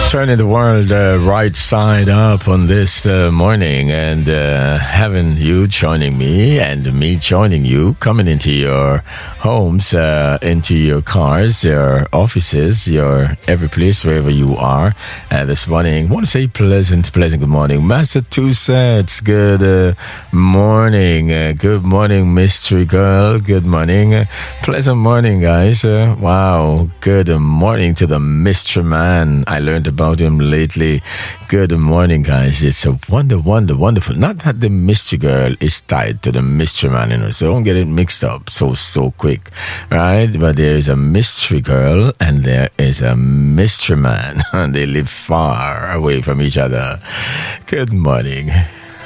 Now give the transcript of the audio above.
Turning the world right side up on this morning, and having you joining me and me joining you, coming into your homes, into your cars, your offices, your every place, wherever you are this morning. I want to say pleasant good morning, Massachusetts. Good morning. Good morning, mystery girl. Good morning. Pleasant morning, guys. Wow. Good morning to the mystery man. I learned about him lately. Good morning, guys. It's a wonderful. Not that the mystery girl is tied to the mystery man, so don't get it mixed up so quick, right? But there is a mystery girl and there is a mystery man, and they live far away from each other. Good morning.